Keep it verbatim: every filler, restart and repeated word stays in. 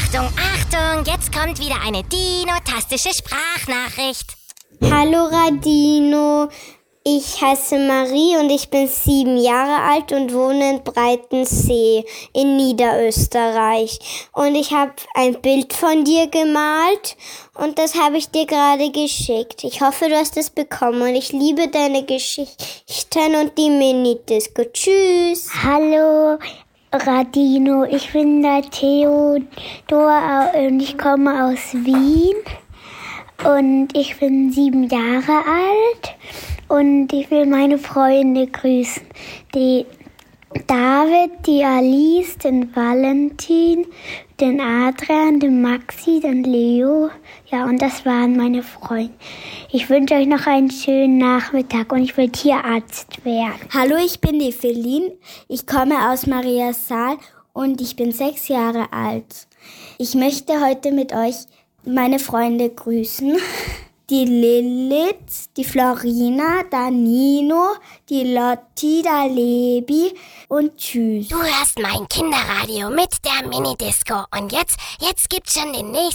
Achtung, Achtung, jetzt kommt wieder eine dino-tastische Sprachnachricht. Hallo Radino, ich heiße Marie und ich bin sieben Jahre alt und wohne in Breitensee in Niederösterreich. Und ich habe ein Bild von dir gemalt und das habe ich dir gerade geschickt. Ich hoffe, du hast es bekommen und ich liebe deine Geschichten und die Mini-Disco. Tschüss. Hallo Radino, ich bin der Theodor und ich komme aus Wien. Und ich bin sieben Jahre alt und ich will meine Freunde grüßen. Die David, die Alice, den Valentin, den Adrian, den Maxi, den Leo. Ja, und das waren meine Freunde. Ich wünsche euch noch einen schönen Nachmittag und ich will Tierarzt werden. Hallo, ich bin die Feline. Ich komme aus Mariasaal und ich bin sechs Jahre alt. Ich möchte heute mit euch meine Freunde grüßen. Die Lilith, die Florina, der Nino, die Lotti, der Lebi und tschüss. Du hörst mein Kinderradio mit der Mini-Disco. Und jetzt, jetzt gibt's schon den nächsten